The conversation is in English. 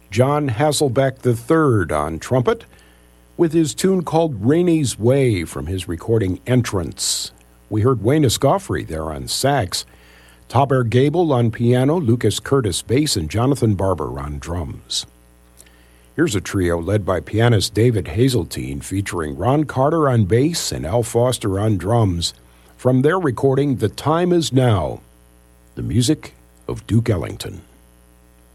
John Hasselbeck III on trumpet, with his tune called Rainy's Way from his recording Entrance. We heard Wayne Escoffrey there on sax, Taber Gable on piano, Lucas Curtis bass, and Jonathan Barber on drums. Here's a trio led by pianist David Hazeltine featuring Ron Carter on bass and Al Foster on drums from their recording The Time Is Now, the music of Duke Ellington.